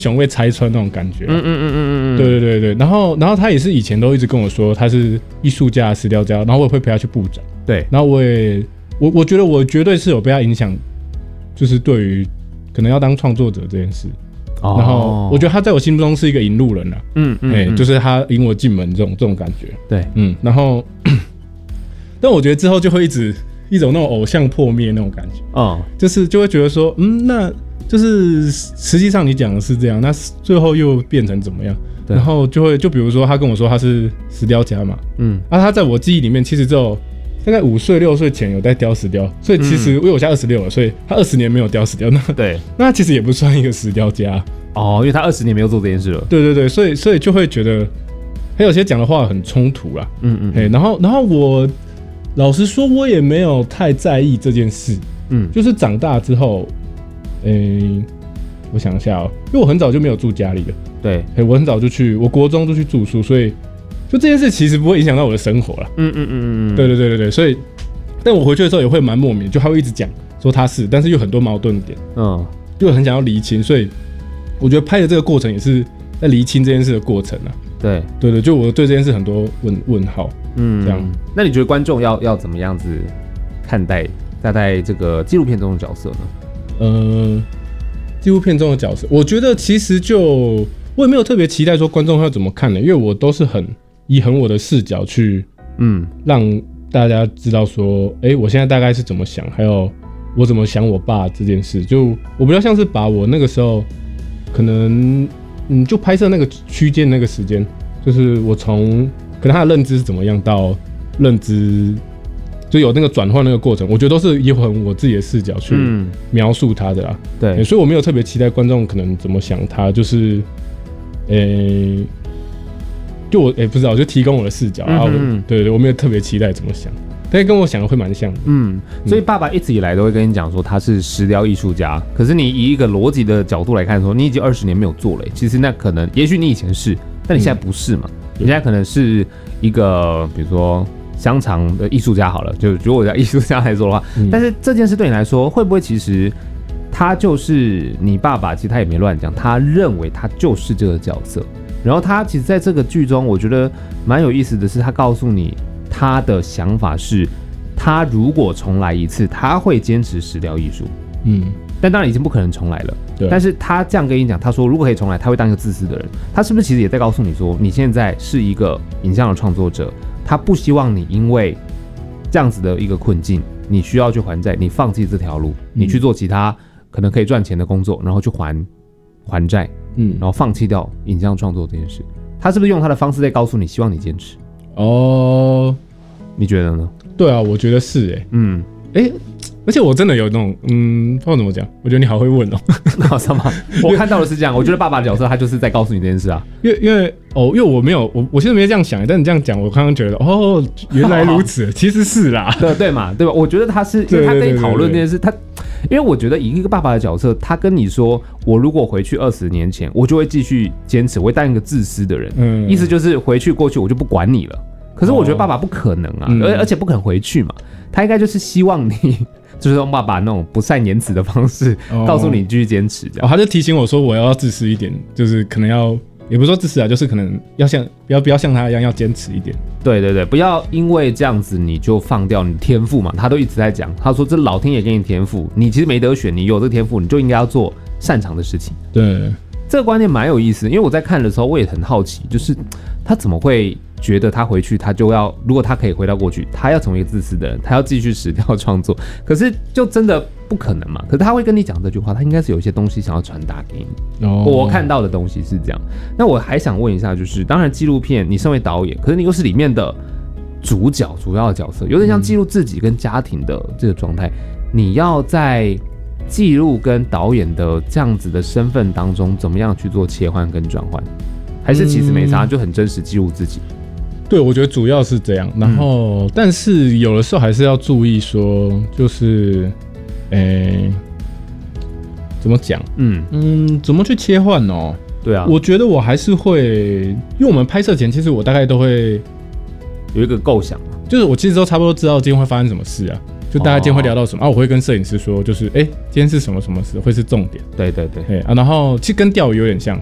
熊被拆穿那种感觉。对。然后他也是以前都一直跟我说他是艺术家、石雕家，然后我也会陪他去布展。 对， 然后我觉得我绝对是有被他影响，就是对于可能要当创作者这件事。然后我觉得他在我心目中是一个引路人啦。就是他引我进门这种感觉。 对， 然后但我觉得之后就会一种那种偶像破灭那种感觉。就是就会觉得说，那就是实际上你讲的是这样，那最后又变成怎么样？然后就比如说他跟我说他是石雕家嘛，他在我记忆里面其实只有大概5岁6岁前有在雕石雕，所以其实因为我现在26了，所以他20年没有雕石雕，那他其实也不算一个石雕家因为他20年没有做这件事了。 对，所以就会觉得还有些讲的话很冲突啦。然后我老实说，我也没有太在意这件事。就是长大之后，我想一下因为我很早就没有住家里了。 对， 我很早就我国中就去住宿，所以就这件事其实不会影响到我的生活啦。对，所以但我回去的时候也会蛮莫名，就他会一直讲说他是，但是有很多矛盾点，就很想要厘清，所以我觉得拍的这个过程也是在厘清这件事的过程啊。对，就我对这件事很多问号。这样。 那你觉得观众要怎么样子看待在这个纪录片中的角色呢？ 纪录片中的角色，我觉得其实我也没有特别期待说观众要怎么看的，因为我都是以我的视角去让大家知道说，我现在大概是怎么想，还有我怎么想我爸这件事。就我比较像是把我那个时候可能就拍摄那个区间那个时间，就是我从可能他的认知是怎么样到认知就有那个转换那个过程，我觉得都是以我自己的视角去描述他的啦。 对， 所以我没有特别期待观众可能怎么想他，就是就我不知道，就提供我的视角。对，我没有特别期待怎么想，但是跟我想的会蛮像的。 所以爸爸一直以来都会跟你讲说他是石雕艺术家，可是你以一个逻辑的角度来看说，你已经20年没有做了，其实那可能也许你以前是，但你现在不是嘛？你现在可能是一个比如说香肠的艺术家好了，就如果我在艺术家来说的话，但是这件事对你来说会不会其实他就是你爸爸？其实他也没乱讲，他认为他就是这个角色。然后他其实在这个剧中，我觉得蛮有意思的是，他告诉你他的想法是，他如果重来一次，他会坚持石雕艺术。但当然已经不可能重来了。但是他这样跟你讲，他说如果可以重来，他会当一个自私的人。他是不是其实也在告诉你说，你现在是一个影像的创作者？他不希望你因为这样子的一个困境，你需要去还债，你放弃这条路，你去做其他可能可以赚钱的工作，然后去还债，然后放弃掉影像创作这件事。他是不是用他的方式在告诉你，希望你坚持？你觉得呢？ 对啊，我觉得是而且我真的有那种不知道怎么讲，我觉得你好会问什么？我看到的是这样，我觉得爸爸的角色他就是在告诉你这件事啊。 因为我没有我其实没这样想，但你这样讲，我刚刚觉得原来如此，其实是啦。 对嘛，对吧？我觉得他是因为他跟你讨论这件事，因为我觉得以一个爸爸的角色，他跟你说，我如果回去20年前，我就会继续坚持，我会当一个自私的人。意思就是回去过去我就不管你了。可是我觉得爸爸不可能啊，而且不可能回去嘛，他应该就是希望你。就是用爸爸那种不善言辞的方式告诉你继续坚持这样。 他就提醒我说我要自私一点，就是可能要也不是说自私啊，就是可能要不要像他一样要坚持一点。 对，不要因为这样子你就放掉你天赋嘛。他都一直在讲，他说这老天爷给你天赋，你其实没得选，你有这个天赋，你就应该要做擅长的事情。 对， 这个观念蛮有意思，因为我在看的时候我也很好奇，就是他怎么会觉得他回去他就要，如果他可以回到过去，他要成为一个自私的人，他要继续石雕创作，可是就真的不可能嘛。可是他会跟你讲这句话，他应该是有一些东西想要传达给你。我看到的东西是这样。那我还想问一下，就是当然纪录片你身为导演，可是你又是里面的主要的角色，有点像记录自己跟家庭的这个状态，你要在记录跟导演的这样子的身份当中怎么样去做切换跟转换？还是其实没啥，就很真实记录自己？ 对，我觉得主要是这样，然后但是有的时候还是要注意说，就是怎么讲？怎么去切换哦？ 对啊， 我觉得我还是会，因为我们拍摄前，其实我大概都会有一个构想嘛， 就是我其实都差不多知道今天会发生什么事啊。 就大家今天会聊到什么、我会跟摄影师说，就是今天是什么什么事会是重点。 对对对， 然后其实跟钓鱼有点像，